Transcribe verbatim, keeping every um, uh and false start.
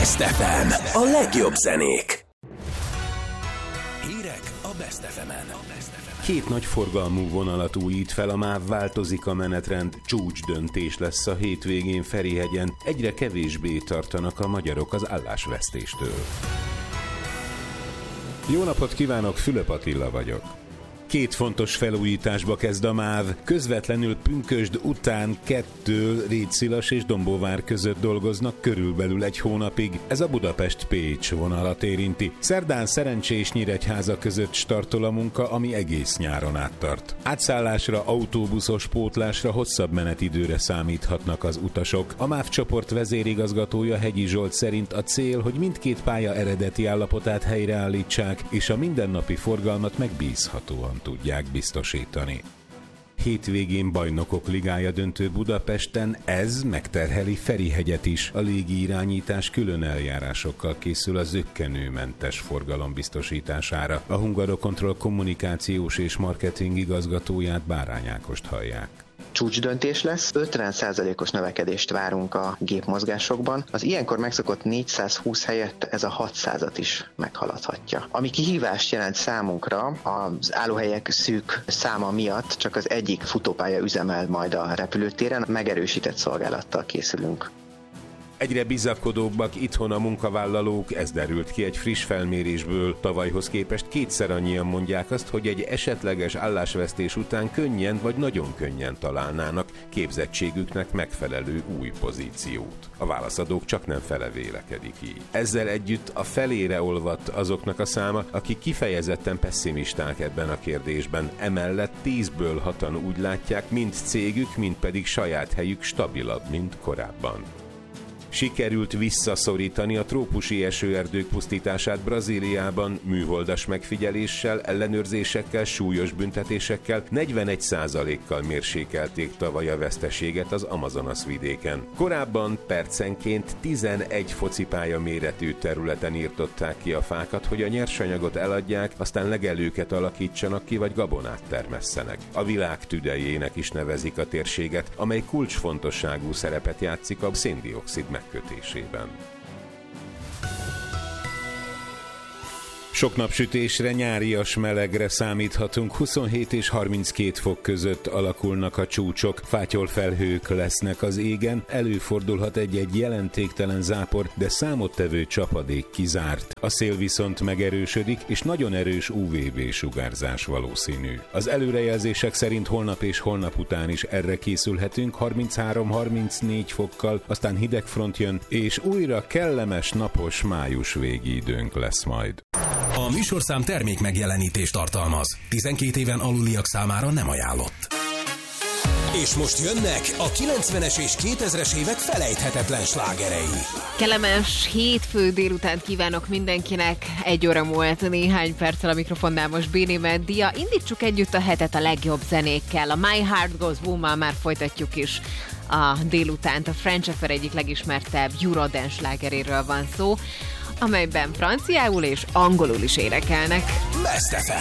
Best ef em. A legjobb zenék. Hírek a Best ef emen. Két nagy forgalmú vonalat újít fel a MÁV, változik a menetrend, csúcsdöntés lesz a hétvégén Ferihegyen, egyre kevésbé tartanak a magyarok az állásvesztéstől. Jó napot kívánok, Fülöp Attila vagyok. Két fontos felújításba kezd a MÁV. Közvetlenül Pünkösd után kettől Rétszilas és Dombóvár között dolgoznak körülbelül egy hónapig. Ez a Budapest-Pécs vonalat érinti. Szerdán Szerencsés Nyíregyháza között startol a munka, ami egész nyáron áttart. Átszállásra, autóbuszos pótlásra, hosszabb menetidőre számíthatnak az utasok. A MÁV csoport vezérigazgatója, Hegyi Zsolt szerint a cél, hogy mindkét pálya eredeti állapotát helyreállítsák, és a mindennapi forgalmat megbízhatóan tudják biztosítani. Hétvégén Bajnokok Ligája döntő Budapesten, ez megterheli Ferihegyet is. A légiirányítás külön eljárásokkal készül a zökkenőmentes forgalom biztosítására. A Hungarocontrol kommunikációs és marketing igazgatóját, Bárány Ágost hallják. Csúcsdöntés lesz, ötven százalékos növekedést várunk a gépmozgásokban. Az ilyenkor megszokott négyszázhúsz helyett ez a hatszázat is meghaladhatja. Ami kihívást jelent számunkra, az állóhelyek szűk száma miatt csak az egyik futópálya üzemel majd a repülőtéren, megerősített szolgálattal készülünk. Egyre bizakodóbbak itthon a munkavállalók, ez derült ki egy friss felmérésből. Tavalyhoz képest kétszer annyian mondják azt, hogy egy esetleges állásvesztés után könnyen vagy nagyon könnyen találnának képzettségüknek megfelelő új pozíciót. A válaszadók csak nem fele vélekedik így. Ezzel együtt a felére olvadt azoknak a száma, akik kifejezetten pesszimisták ebben a kérdésben. Emellett tízből hatan úgy látják, mind cégük, mind pedig saját helyük stabilabb, mint korábban. Sikerült visszaszorítani a trópusi esőerdők pusztítását Brazíliában, műholdas megfigyeléssel, ellenőrzésekkel, súlyos büntetésekkel, negyvenegy százalékkal mérsékelték tavaly a veszteséget az Amazonas vidéken. Korábban percenként tizenegy focipálya méretű területen írtották ki a fákat, hogy a nyersanyagot eladják, aztán legelőket alakítsanak ki, vagy gabonát termesszenek. A világ tüdejének is nevezik a térséget, amely kulcsfontosságú szerepet játszik a széndioxid megkötésében. Sok napsütésre, nyárias melegre számíthatunk, huszonhét és harminckét fok között alakulnak a csúcsok, fátyolfelhők lesznek az égen, előfordulhat egy-egy jelentéktelen zápor, de számottevő csapadék kizárt. A szél viszont megerősödik, és nagyon erős ú vé bé sugárzás valószínű. Az előrejelzések szerint holnap és holnap után is erre készülhetünk, harminchárom-harmincnégy fokkal, aztán hidegfront jön, és újra kellemes, napos május végi időnk lesz majd. A műsorszám termék megjelenítést tartalmaz. tizenkét éven aluliak számára nem ajánlott. És most jönnek a kilencvenes és kétezres évek felejthetetlen slágerei. Kellemes hétfő délután kívánok mindenkinek. Egy óra múlt néhány perccel a mikrofonnál most Béni Meddia. Indítsuk együtt a hetet a legjobb zenékkel. A My Heart Goes Woman már folytatjuk is a délutánt. A French Affair egyik legismertebb Eurodance slágeréről van szó, amelyben franciául és angolul is énekelnek. Best ef em.